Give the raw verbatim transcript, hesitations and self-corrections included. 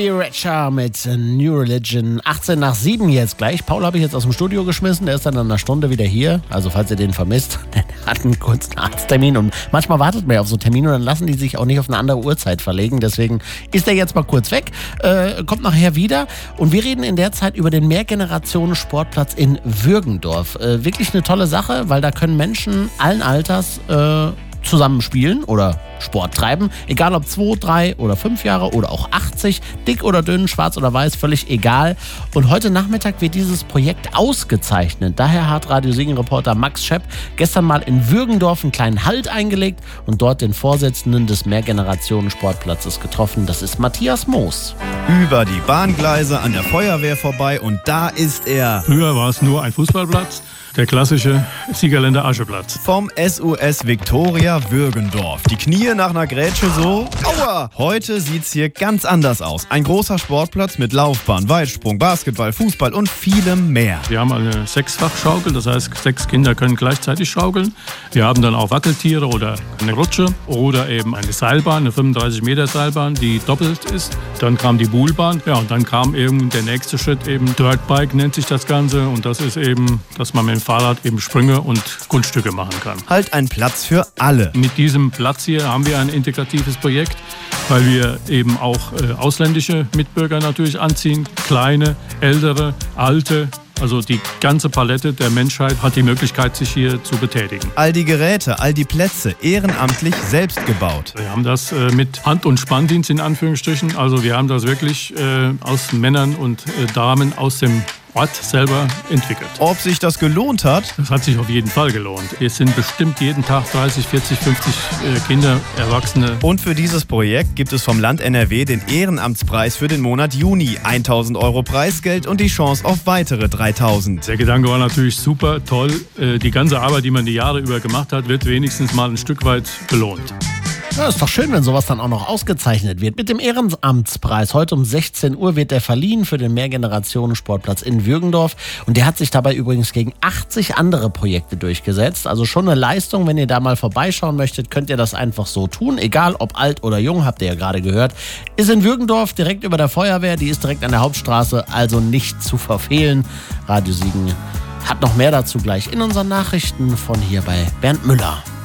Billy Ratcher mit New Religion. achtzehn nach sieben jetzt gleich. Paul habe ich jetzt aus dem Studio geschmissen. Der ist dann in einer Stunde wieder hier. Also falls ihr den vermisst, der hat einen kurzen Arzttermin. Und manchmal wartet man ja auf so Termine und dann lassen die sich auch nicht auf eine andere Uhrzeit verlegen. Deswegen ist er jetzt mal kurz weg. Äh, kommt nachher wieder. Und wir reden in der Zeit über den Mehrgenerationen-Sportplatz in Würgendorf. Äh, wirklich eine tolle Sache, weil da können Menschen allen Alters äh, zusammen spielen oder Sport treiben. Egal ob zwei, drei oder fünf Jahre oder auch achtzig, dick oder dünn, schwarz oder weiß, völlig egal. Und heute Nachmittag wird dieses Projekt ausgezeichnet. Daher hat Radio Siegen-Reporter Max Schepp gestern mal in Würgendorf einen kleinen Halt eingelegt und dort den Vorsitzenden des Mehrgenerationen-Sportplatzes getroffen. Das ist Matthias Moos. Über die Bahngleise an der Feuerwehr vorbei und da ist er. Früher war es nur ein Fußballplatz. Der klassische Siegerländer Ascheplatz. Vom S U S Viktoria Würgendorf. Die Knie nach einer Grätsche so. Aua! Heute sieht's hier ganz anders aus. Ein großer Sportplatz mit Laufbahn, Weitsprung, Basketball, Fußball und vielem mehr. Wir haben eine Sechsfachschaukel, das heißt, sechs Kinder können gleichzeitig schaukeln. Wir haben dann auch Wackeltiere oder eine Rutsche oder eben eine Seilbahn, eine fünfunddreißig Meter Seilbahn, die doppelt ist. Dann kam die Buhlbahn. Ja, und dann kam eben der nächste Schritt, eben Dirtbike nennt sich das Ganze. Und das ist eben, dass man mit dem Fahrrad eben Sprünge und Kunststücke machen kann. Halt ein Platz für alle. Mit diesem Platz hier haben wir ein integratives Projekt, weil wir eben auch äh, ausländische Mitbürger natürlich anziehen. Kleine, ältere, alte. Also die ganze Palette der Menschheit hat die Möglichkeit, sich hier zu betätigen. All die Geräte, all die Plätze ehrenamtlich selbst gebaut. Wir haben das äh, mit Hand- und Spanndienst in Anführungsstrichen. Also wir haben das wirklich äh, aus Männern und äh, Damen aus dem Ort selber entwickelt. Ob sich das gelohnt hat? Das hat sich auf jeden Fall gelohnt. Es sind bestimmt jeden Tag dreißig, vierzig, fünfzig äh, Kinder, Erwachsene. Und für dieses Projekt gibt es vom Land N R W den Ehrenamtspreis für den Monat Juni. tausend Euro Preisgeld und die Chance auf weitere dreitausend. Der Gedanke war natürlich super, toll. Äh, die ganze Arbeit, die man die Jahre über gemacht hat, wird wenigstens mal ein Stück weit belohnt. Ja, ist doch schön, wenn sowas dann auch noch ausgezeichnet wird. Mit dem Ehrenamtspreis. Heute um sechzehn Uhr wird der verliehen für den Mehrgenerationen-Sportplatz in Würgendorf. Und der hat sich dabei übrigens gegen achtzig andere Projekte durchgesetzt. Also schon eine Leistung. Wenn ihr da mal vorbeischauen möchtet, könnt ihr das einfach so tun. Egal ob alt oder jung, habt ihr ja gerade gehört. Ist in Würgendorf direkt über der Feuerwehr. Die ist direkt an der Hauptstraße, also nicht zu verfehlen. Radio Siegen hat noch mehr dazu gleich in unseren Nachrichten von hier bei Bernd Müller.